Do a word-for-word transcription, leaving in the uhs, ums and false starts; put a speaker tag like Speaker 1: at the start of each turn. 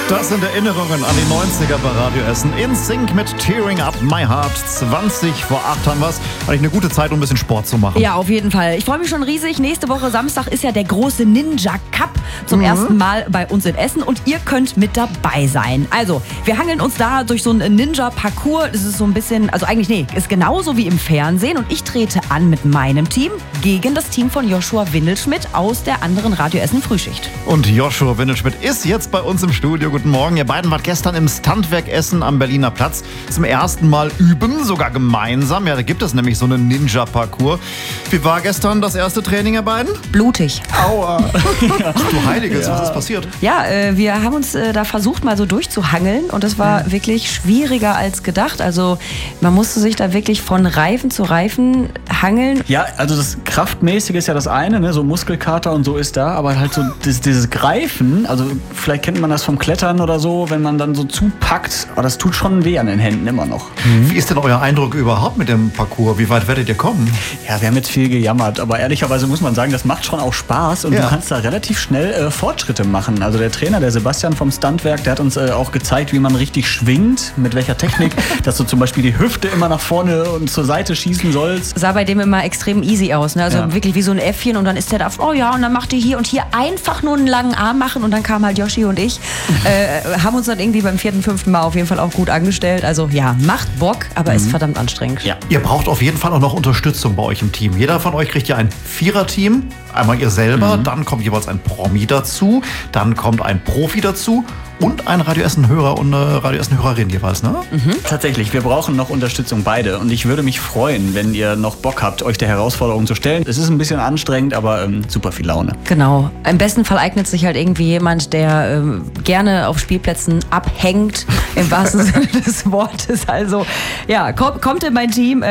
Speaker 1: Das sind Erinnerungen an die neunziger bei Radio Essen. In Sync mit Tearing Up My Heart. zwanzig vor acht haben wir es. Eigentlich eine gute Zeit, um ein bisschen Sport zu machen.
Speaker 2: Ja, auf jeden Fall. Ich freue mich schon riesig. Nächste Woche Samstag ist ja der große Ninja Cup zum mhm. ersten Mal bei uns in Essen. Und ihr könnt mit dabei sein. Also, wir hangeln uns da durch so einen Ninja-Parcours. Das ist so ein bisschen, also eigentlich, nee, ist genauso wie im Fernsehen. Und ich trete an mit meinem Team gegen das Team von Joshua Windelschmidt aus der anderen Radio Essen Frühschicht.
Speaker 1: Und Joshua Windelschmidt ist jetzt bei uns im Studio. Guten Morgen. Ihr beiden wart gestern im Standwerk Essen am Berliner Platz zum ersten Mal üben, sogar gemeinsam. Ja, da gibt es nämlich so einen Ninja-Parcours. Wie war gestern das erste Training, ihr beiden?
Speaker 2: Blutig.
Speaker 1: Aua. Ach du Heiliges, ja. Was ist passiert?
Speaker 2: Ja, äh, wir haben uns äh, da versucht, mal so durchzuhangeln. Und das war mhm. wirklich schwieriger als gedacht. Also man musste sich da wirklich von Reifen zu Reifen hangeln.
Speaker 3: Ja, also das Kraftmäßige ist ja das eine, ne? So Muskelkater und so ist da. Aber halt so das, dieses Greifen, also vielleicht kennt man das vom Klettern oder so, wenn man dann so zupackt, aber das tut schon weh an den Händen immer noch.
Speaker 1: Mhm. Wie ist denn euer Eindruck überhaupt mit dem Parcours? Wie weit werdet ihr kommen?
Speaker 3: Ja, wir haben jetzt viel gejammert, aber ehrlicherweise muss man sagen, das macht schon auch Spaß und ja. du kannst da relativ schnell äh, Fortschritte machen. Also der Trainer, der Sebastian vom Standwerk, der hat uns äh, auch gezeigt, wie man richtig schwingt, mit welcher Technik, dass du zum Beispiel die Hüfte immer nach vorne und zur Seite schießen sollst.
Speaker 2: Sah bei dem immer extrem easy aus, ne? Also ja. wirklich wie so ein Äffchen und dann ist der da, oh ja, und dann macht ihr hier und hier einfach nur einen langen Arm machen und dann kam halt Yoshi und ich, äh, haben uns dann irgendwie beim vierten, fünften Mal auf jeden Fall auch gut angestellt. Also ja, macht Bock, aber mhm. ist verdammt anstrengend.
Speaker 1: Ja. Ihr braucht auf jeden Fall auch noch Unterstützung bei euch im Team. Jeder von euch kriegt ja ein Viererteam. Einmal ihr selber, mhm. dann kommt jeweils ein Promi dazu, dann kommt ein Profi dazu und ein Radio Essen-Hörer und eine Radio Essen-Hörerin jeweils, ne?
Speaker 3: Mhm. Tatsächlich, wir brauchen noch Unterstützung beide und ich würde mich freuen, wenn ihr noch Bock habt, euch der Herausforderung zu stellen. Es ist ein bisschen anstrengend, aber ähm, super viel Laune.
Speaker 2: Genau. Im besten Fall eignet sich halt irgendwie jemand, der ähm, gerne auf Spielplätzen abhängt, im wahrsten Sinne des Wortes. Also ja, kommt, kommt in mein Team.